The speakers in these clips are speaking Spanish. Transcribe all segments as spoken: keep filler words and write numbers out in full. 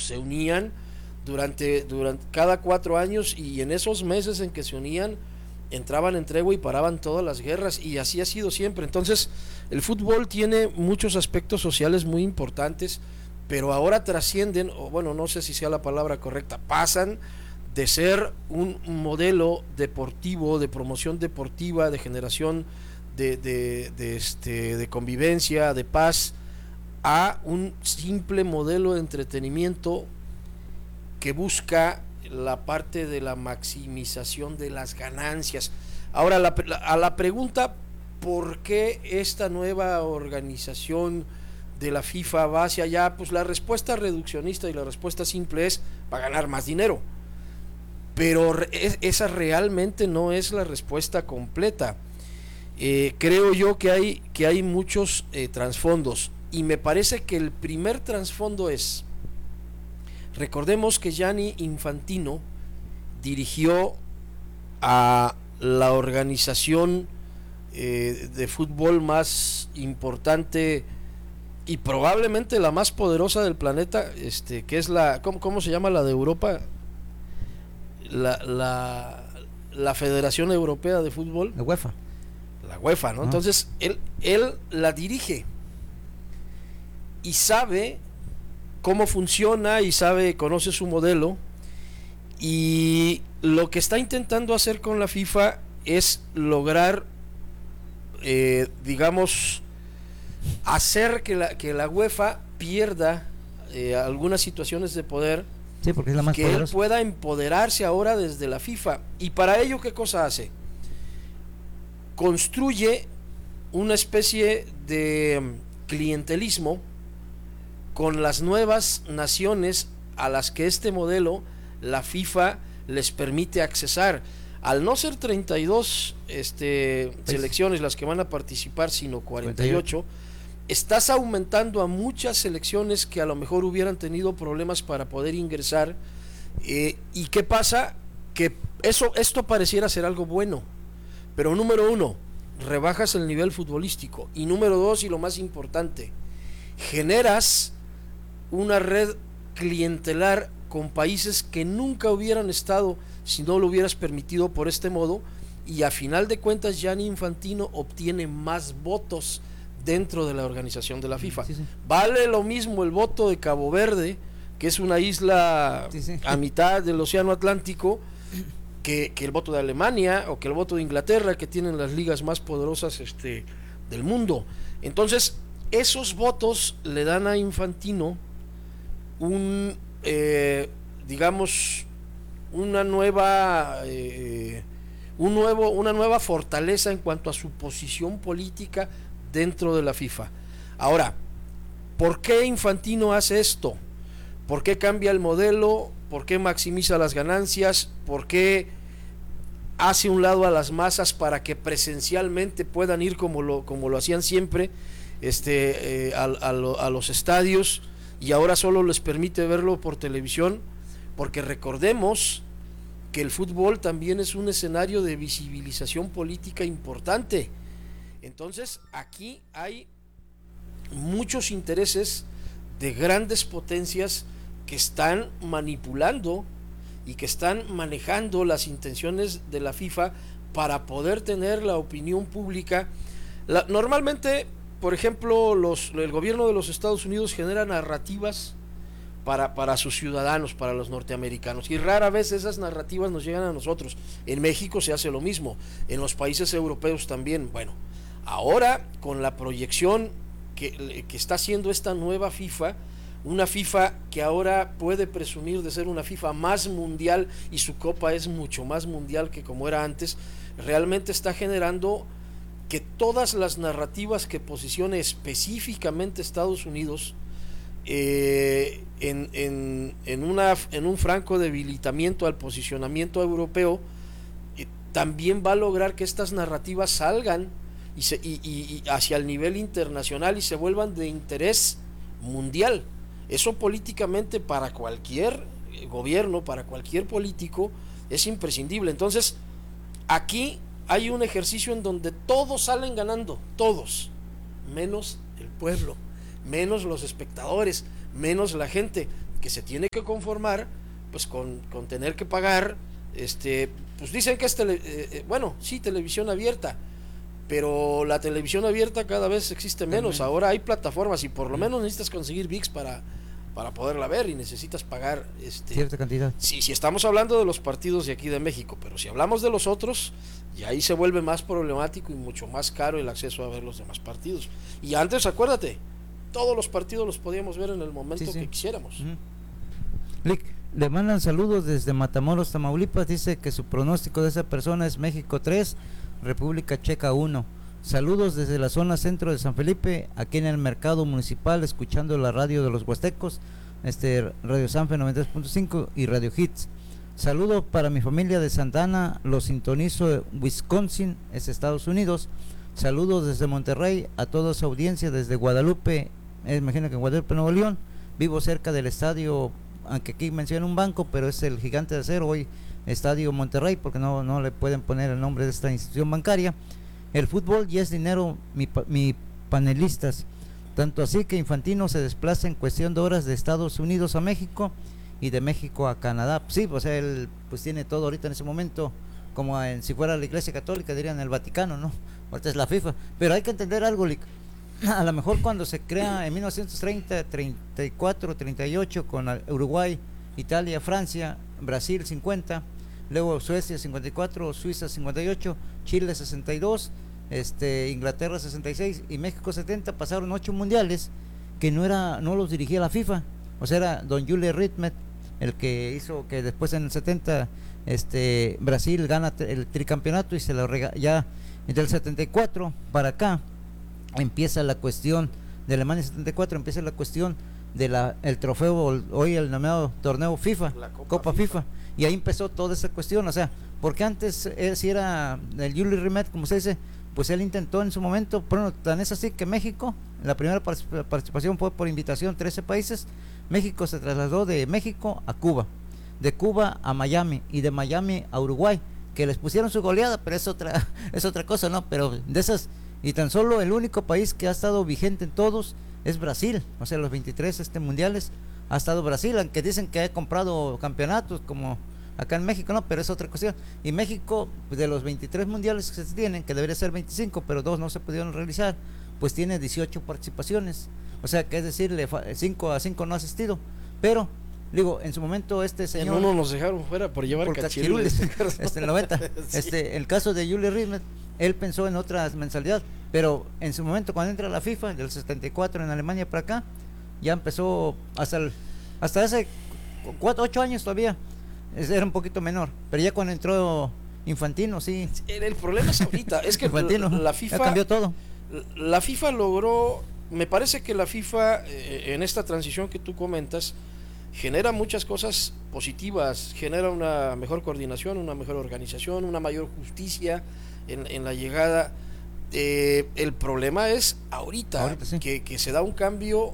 se unían durante, durante cada cuatro años, y en esos meses en que se unían entraban en tregua y paraban todas las guerras, y así ha sido siempre. Entonces el fútbol tiene muchos aspectos sociales muy importantes, pero ahora trascienden, o bueno, no sé si sea la palabra correcta, pasan de ser un modelo deportivo, de promoción deportiva, de generación de, de, de, este, de convivencia, de paz, a un simple modelo de entretenimiento que busca la parte de la maximización de las ganancias. Ahora, la, la, a la pregunta ¿por qué esta nueva organización de la FIFA va hacia allá? Pues la respuesta reduccionista y la respuesta simple es para ganar más dinero, pero es, esa realmente no es la respuesta completa. Eh, creo yo que hay, que hay muchos eh, trasfondos, y me parece que el primer trasfondo es: recordemos que Gianni Infantino dirigió a la organización eh, de fútbol más importante y probablemente la más poderosa del planeta, este, que es la, ¿cómo, cómo se llama la de Europa? La, la, la Federación Europea de Fútbol. La UEFA. La UEFA, ¿no? Ah. Entonces, él, él la dirige y sabe cómo funciona y sabe, conoce su modelo, y lo que está intentando hacer con la FIFA es lograr eh, digamos hacer que la, que la UEFA pierda eh, algunas situaciones de poder, sí, porque es la más que poderosa. él pueda empoderarse ahora desde la FIFA. Y para ello, ¿qué cosa hace? Construye una especie de clientelismo con las nuevas naciones a las que este modelo, la FIFA, les permite accesar. Al no ser treinta y dos este, pues, selecciones las que van a participar, sino cuarenta y ocho, cuarenta y ocho, estás aumentando a muchas selecciones que a lo mejor hubieran tenido problemas para poder ingresar. Eh, ¿Y qué pasa? Que eso, esto pareciera ser algo bueno, pero número uno, rebajas el nivel futbolístico, y número dos, y lo más importante, generas una red clientelar con países que nunca hubieran estado si no lo hubieras permitido por este modo, y a final de cuentas Gianni Infantino obtiene más votos dentro de la organización de la FIFA. Sí, sí. Vale lo mismo el voto de Cabo Verde, que es una isla sí, sí. a mitad del océano Atlántico, que, que el voto de Alemania o que el voto de Inglaterra, que tienen las ligas más poderosas este, del mundo. Entonces esos votos le dan a Infantino un eh, digamos una nueva eh, un nuevo, una nueva fortaleza en cuanto a su posición política dentro de la FIFA. Ahora, ¿por qué Infantino hace esto? ¿Por qué cambia el modelo? ¿Por qué maximiza las ganancias? ¿Por qué hace un lado a las masas para que presencialmente puedan ir como lo, como lo hacían siempre este, eh, a, a, lo, a los estadios, y ahora solo les permite verlo por televisión? Porque recordemos que el fútbol también es un escenario de visibilización política importante. Entonces aquí hay muchos intereses de grandes potencias que están manipulando y que están manejando las intenciones de la FIFA para poder tener la opinión pública. La, normalmente, por ejemplo, los, el gobierno de los Estados Unidos genera narrativas para, para sus ciudadanos, para los norteamericanos, y rara vez esas narrativas nos llegan a nosotros. En México se hace lo mismo, en los países europeos también. Bueno, ahora con la proyección que, que está haciendo esta nueva FIFA, una FIFA que ahora puede presumir de ser una FIFA más mundial, y su copa es mucho más mundial que como era antes, realmente está generando que todas las narrativas que posicione específicamente Estados Unidos eh, en, en, en, una, en un franco debilitamiento al posicionamiento europeo, eh, también va a lograr que estas narrativas salgan y, se, y, y, y hacia el nivel internacional y se vuelvan de interés mundial. Eso políticamente para cualquier gobierno, para cualquier político, es imprescindible. Entonces, aquí hay un ejercicio en donde todos salen ganando, todos, menos el pueblo, menos los espectadores, menos la gente. que se tiene que conformar pues con, con tener que pagar, este, pues dicen que es tele, eh, eh, bueno, sí, televisión abierta, pero la televisión abierta cada vez existe menos. Ahora hay plataformas y por lo menos necesitas conseguir V I X para, para poderla ver, y necesitas pagar este, cierta cantidad. Sí, si estamos hablando de los partidos de aquí de México, pero si hablamos de los otros, y ahí se vuelve más problemático y mucho más caro el acceso a ver los demás partidos. Y antes, acuérdate, todos los partidos los podíamos ver en el momento sí, sí. que quisiéramos. Uh-huh. Lick, le mandan saludos desde Matamoros, Tamaulipas. Dice que su pronóstico de esa persona es México tres, República Checa uno. Saludos desde la zona centro de San Felipe, aquí en el mercado municipal, escuchando la radio de los Huastecos, este Radio Sanfe noventa y tres punto cinco y Radio Hits. Saludos para mi familia de Santa Ana, los sintonizo de Wisconsin, es Estados Unidos. Saludos desde Monterrey a toda su audiencia desde Guadalupe, eh, imagino que en Guadalupe, Nuevo León. Vivo cerca del estadio, aunque aquí menciona un banco, pero es el Gigante de Acero, hoy Estadio Monterrey, porque no, no le pueden poner el nombre de esta institución bancaria. El fútbol ya es dinero, mi, mi panelistas, tanto así que Infantino se desplaza en cuestión de horas de Estados Unidos a México y de México a Canadá. Sí, o sea, él pues tiene todo ahorita en ese momento, como en, si fuera la Iglesia Católica dirían el Vaticano, ¿no? Ahorita es la FIFA, pero hay que entender algo, a lo mejor cuando se crea en mil novecientos treinta, treinta y cuatro, treinta y ocho con Uruguay, Italia, Francia, Brasil cincuenta, luego Suecia cincuenta y cuatro, Suiza cincuenta y ocho, Chile sesenta y dos, este, Inglaterra sesenta y seis y México setenta, pasaron ocho mundiales que no era no los dirigía la FIFA, o sea, era don Jules Rimet el que hizo que después en el setenta este Brasil gana el tricampeonato y se lo rega, ya del setenta y cuatro para acá empieza la cuestión de Alemania setenta y cuatro, empieza la cuestión de la el trofeo, hoy el nominado torneo FIFA, la Copa, Copa FIFA. FIFA, y ahí empezó toda esa cuestión, o sea, porque antes él si era el Jules Rimet, como se dice, pues él intentó en su momento, bueno, tan es así que México, la primera participación fue por invitación, trece países, México se trasladó de México a Cuba, de Cuba a Miami y de Miami a Uruguay, que les pusieron su goleada, pero es otra es otra cosa, ¿no? Pero de esas, y tan solo el único país que ha estado vigente en todos es Brasil, o sea, los veintitrés este mundiales ha estado Brasil, aunque dicen que ha comprado campeonatos como acá en México, no, pero es otra cuestión. Y México, de los veintitrés mundiales que se tienen, que debería ser veinticinco, pero dos no se pudieron realizar, pues tiene dieciocho participaciones, o sea, que es decir, cinco a cinco no ha asistido, pero digo, en su momento este señor, en uno nos dejaron fuera por llevar por cachirules, este, el noventa, sí. este, el caso de Jules Rimet, él pensó en otras mensalidades, pero en su momento cuando entra la FIFA del setenta y cuatro en Alemania para acá, ya empezó hasta el, hasta hace cuatro, ocho años todavía era un poquito menor, pero ya cuando entró Infantino, sí. El, el problema es ahorita, es que Infantino, la, la FIFA ya cambió todo. La FIFA logró, me parece que la FIFA eh, en esta transición que tú comentas genera muchas cosas positivas, genera una mejor coordinación, una mejor organización, una mayor justicia en, en la llegada. Eh, el problema es ahorita, ahorita sí. que, que se da un cambio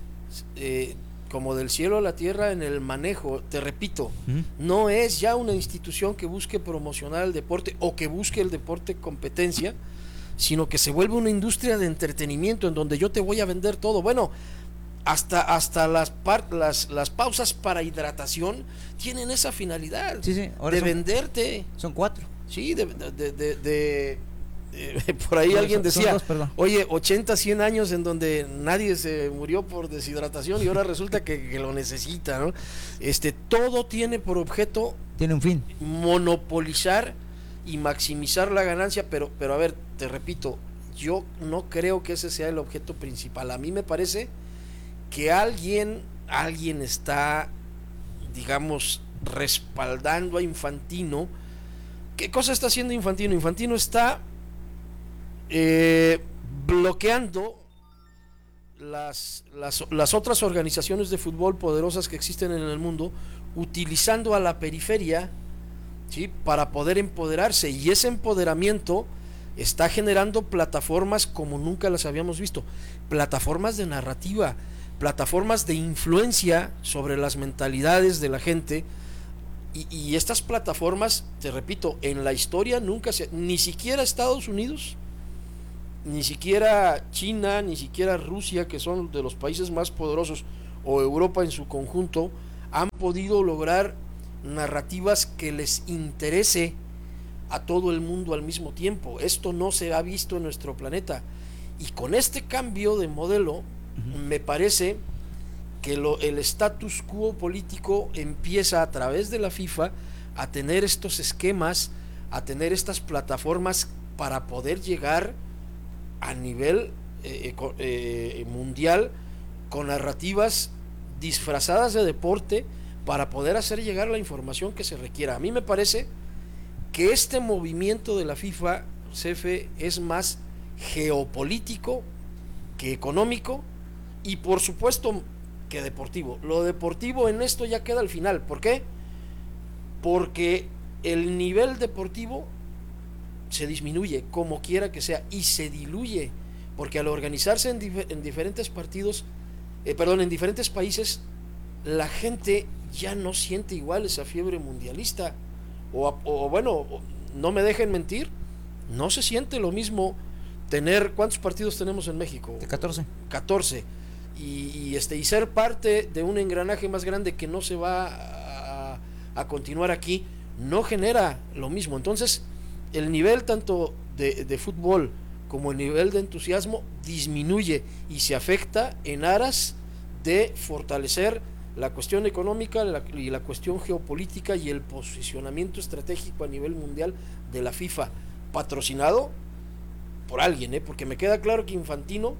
eh, como del cielo a la tierra en el manejo. Te repito, uh-huh. no es ya una institución que busque promocionar el deporte o que busque el deporte competencia, sino que se vuelve una industria de entretenimiento en donde yo te voy a vender todo. Bueno, hasta hasta las par, las, las pausas para hidratación tienen esa finalidad, sí, sí. Ahora de son, venderte. Son cuatro. Sí, de, de, de, de, de eh, por ahí no, alguien son, decía, son dos, oye, ochenta, cien años en donde nadie se murió por deshidratación y ahora resulta que, que lo necesita, ¿no? Este, todo tiene por objeto, tiene un fin, monopolizar y maximizar la ganancia, pero, pero a ver, te repito, yo no creo que ese sea el objeto principal. A mí me parece que alguien, alguien está, digamos, respaldando a Infantino. ¿Qué cosa está haciendo Infantino? Infantino está eh, bloqueando las, las, las otras organizaciones de fútbol poderosas que existen en el mundo, utilizando a la periferia, ¿sí?, para poder empoderarse, y ese empoderamiento está generando plataformas como nunca las habíamos visto, plataformas de narrativa, plataformas de influencia sobre las mentalidades de la gente, y, y estas plataformas, te repito, en la historia nunca se, ni siquiera Estados Unidos, ni siquiera China, ni siquiera Rusia, que son de los países más poderosos, o Europa en su conjunto han podido lograr narrativas que les interese a todo el mundo al mismo tiempo. Esto no se ha visto en nuestro planeta, y con este cambio de modelo, uh-huh, me parece que lo, el status quo político empieza a través de la FIFA a tener estos esquemas, a tener estas plataformas para poder llegar a nivel eh, eh, mundial con narrativas disfrazadas de deporte para poder hacer llegar la información que se requiera. A mí me parece que este movimiento de la FIFA, C F, es más geopolítico que económico, y por supuesto que deportivo. Lo deportivo en esto ya queda al final. ¿Por qué? Porque el nivel deportivo se disminuye como quiera que sea, y se diluye, porque al organizarse en, dif- en diferentes partidos, eh, perdón, en diferentes países, la gente ya no siente igual esa fiebre mundialista, o, o bueno, no me dejen mentir, no se siente lo mismo tener, ¿cuántos partidos tenemos en México? De catorce. catorce, y, y, este, y ser parte de un engranaje más grande que no se va a, a continuar aquí, no genera lo mismo. Entonces el nivel tanto de, de fútbol como el nivel de entusiasmo disminuye, y se afecta en aras de fortalecer la cuestión económica la, y la cuestión geopolítica y el posicionamiento estratégico a nivel mundial de la FIFA, patrocinado por alguien, ¿eh? Porque me queda claro que Infantino,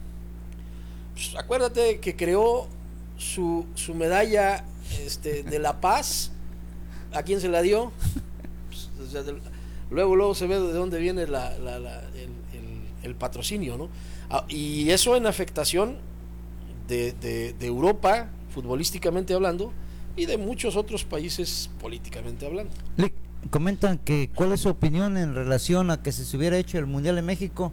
pues, acuérdate que creó su, su medalla este, de la paz. ¿A quién se la dio? Pues, o sea, de, luego luego se ve de dónde viene la, la, la, el, el, el patrocinio, ¿no? Ah, y eso en afectación de, de, de Europa, futbolísticamente hablando, y de muchos otros países políticamente hablando. Lick, comentan que cuál es su opinión en relación a que si se hubiera hecho el Mundial en México,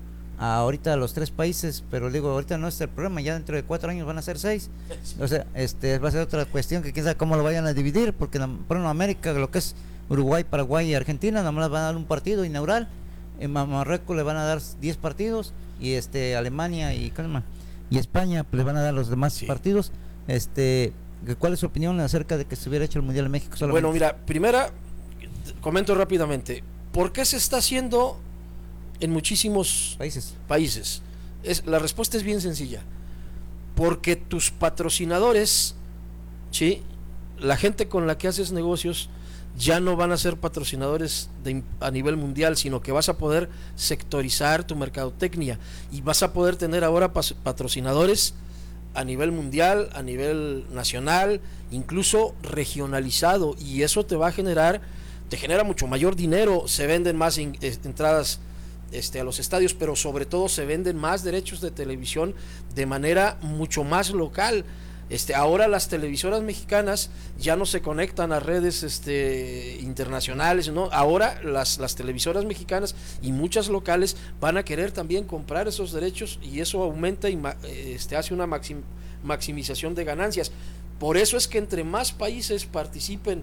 a ahorita los tres países, pero digo, ahorita no es el problema, ya dentro de cuatro años van a ser seis, o sea, este va a ser otra cuestión que quién sabe cómo lo vayan a dividir, porque en América, lo que es Uruguay, Paraguay y Argentina, nada más les van a dar un partido inaugural, en Marruecos le van a dar diez partidos, y este Alemania y calma y España pues, le van a dar los demás sí. partidos. Este, ¿cuál es su opinión acerca de que se hubiera hecho el Mundial en México solamente? Bueno, mira, primera, comento rápidamente, ¿por qué se está haciendo en muchísimos países? países? Es, la respuesta es bien sencilla, porque tus patrocinadores, ¿sí?, la gente con la que haces negocios, ya no van a ser patrocinadores de, a nivel mundial, sino que vas a poder sectorizar tu mercadotecnia, y vas a poder tener ahora pas, patrocinadores a nivel mundial, a nivel nacional, incluso regionalizado, y eso te va a generar, te genera mucho mayor dinero, se venden más in, eh, entradas este, a los estadios, pero sobre todo se venden más derechos de televisión de manera mucho más local. Este, ahora las televisoras mexicanas ya no se conectan a redes este, internacionales, ¿no? Ahora las, las televisoras mexicanas y muchas locales van a querer también comprar esos derechos, y eso aumenta y este, hace una maxim, maximización de ganancias. Por eso es que entre más países participen,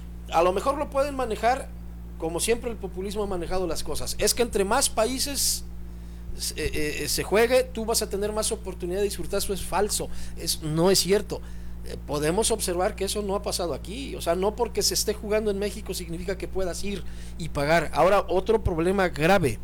a lo mejor lo pueden manejar como siempre el populismo ha manejado las cosas, es que entre más países Eh, eh, se juegue, tú vas a tener más oportunidad de disfrutar. Eso es falso, es, no es cierto. Eh, podemos observar que eso no ha pasado aquí, o sea, no porque se esté jugando en México significa que puedas ir y pagar. Ahora, otro problema grave,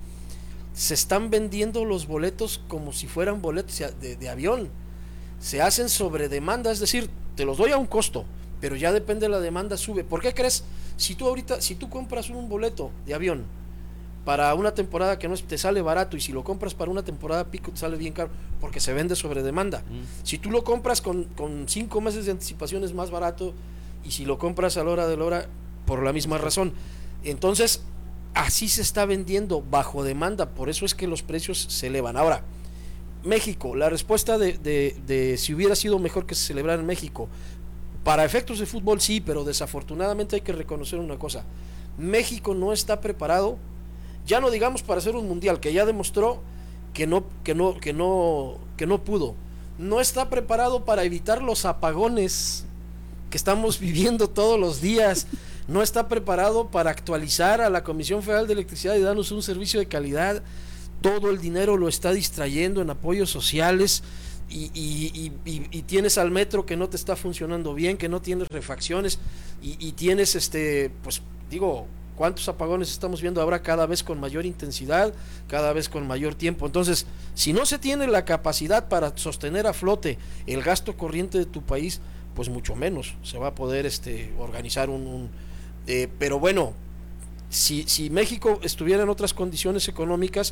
se están vendiendo los boletos como si fueran boletos de, de avión, se hacen sobre demanda, es decir, te los doy a un costo, pero ya depende de la demanda, sube. ¿Por qué crees? Si tú ahorita, si tú compras un boleto de avión para una temporada que no te sale barato, y si lo compras para una temporada pico te sale bien caro, porque se vende sobre demanda. Mm. Si tú lo compras con, con cinco meses de anticipación es más barato, y si lo compras a la hora de la hora, por la misma razón. Entonces, así se está vendiendo bajo demanda, por eso es que los precios se elevan. Ahora, México, la respuesta de, de, de si hubiera sido mejor que se celebrara en México, para efectos de fútbol sí, pero desafortunadamente hay que reconocer una cosa, México no está preparado, ya no digamos para hacer un mundial, que ya demostró que no, que no, que no, que no pudo. No está preparado para evitar los apagones que estamos viviendo todos los días. No está preparado para actualizar a la Comisión Federal de Electricidad y darnos un servicio de calidad. Todo el dinero lo está distrayendo en apoyos sociales. y, y, y, y, y tienes al metro que no te está funcionando bien, que no tienes refacciones, y, y tienes este, pues digo, ¿cuántos apagones estamos viendo ahora cada vez con mayor intensidad, cada vez con mayor tiempo? Entonces, si no se tiene la capacidad para sostener a flote el gasto corriente de tu país, pues mucho menos se va a poder este, organizar un... un eh, pero bueno, si, si México estuviera en otras condiciones económicas,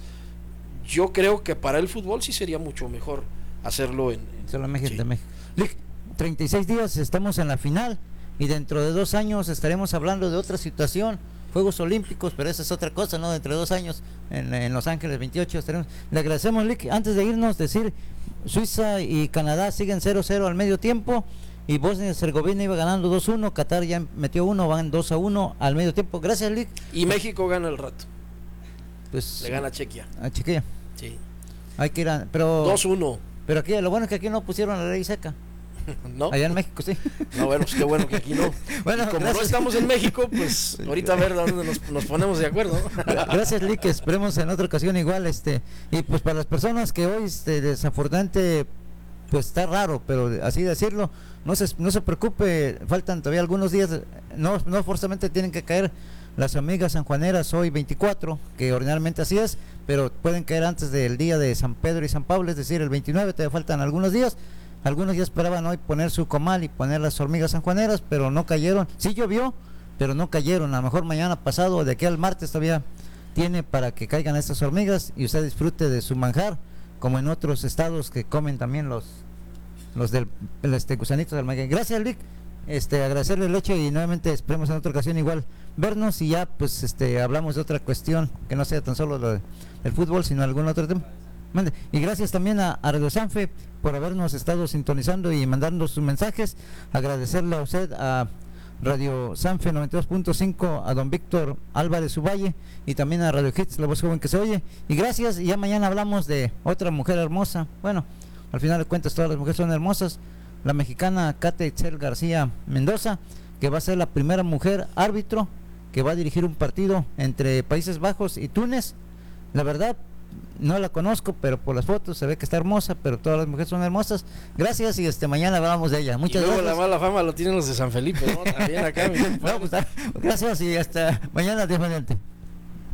yo creo que para el fútbol sí sería mucho mejor hacerlo en... en solamente sí. de México. treinta y seis días estamos en la final y dentro de dos años estaremos hablando de otra situación, Juegos Olímpicos, pero esa es otra cosa, ¿no? Dentro de dos años en, en Los Ángeles veintiocho estaremos. Le agradecemos, Lick. Antes de irnos, decir, Suiza y Canadá siguen cero cero al medio tiempo y Bosnia y Herzegovina iba ganando dos uno, Qatar ya metió uno, van dos a uno al medio tiempo. Gracias, Lick. Y México gana el rato. Pues le gana a Chequia. A Chequia. Sí. Hay que ir a, pero dos uno. Pero aquí lo bueno es que aquí no pusieron la ley seca. ¿No? Allá en México sí. No, bueno, pues qué bueno que aquí no. Bueno, y como gracias. No estamos en México, pues ahorita a ver dónde nos, nos ponemos de acuerdo. Gracias, Lick, esperemos en otra ocasión igual, este, y pues para las personas que hoy este, desafortunadamente pues está raro, pero así decirlo, no se no se preocupe, faltan todavía algunos días, no no forzosamente tienen que caer las amigas sanjuaneras hoy veinticuatro, que ordinariamente así es, pero pueden caer antes del día de San Pedro y San Pablo, es decir, el veintinueve, todavía faltan algunos días. Algunos ya esperaban hoy poner su comal y poner las hormigas sanjuaneras, pero no cayeron. Sí llovió, pero no cayeron. A lo mejor mañana pasado, de aquí al martes todavía tiene para que caigan estas hormigas y usted disfrute de su manjar, como en otros estados que comen también los los del el este, gusanitos del maguey. Gracias, Lick. Este, agradecerle el hecho y nuevamente esperemos en otra ocasión igual vernos y ya pues este hablamos de otra cuestión que no sea tan solo lo de, del fútbol, sino algún otro tema. Y gracias también a, a Radio Sanfe por habernos estado sintonizando y mandando sus mensajes. Agradecerle a usted, a Radio Sanfe noventa y dos punto cinco, a don Víctor Álvarez Uvalle y también a Radio Hits, la voz joven que se oye. Y gracias, y ya mañana hablamos de otra mujer hermosa. Bueno, al final de cuentas todas las mujeres son hermosas. La mexicana Kate Itzel García Mendoza, que va a ser la primera mujer árbitro que va a dirigir un partido entre Países Bajos y Túnez. La verdad, no la conozco, pero por las fotos se ve que está hermosa, pero todas las mujeres son hermosas. Gracias y este mañana hablamos de ella. Muchas y luego gracias. La mala fama lo tienen los de San Felipe, ¿no? También acá. No, pues, gracias y hasta mañana, Dios mediante.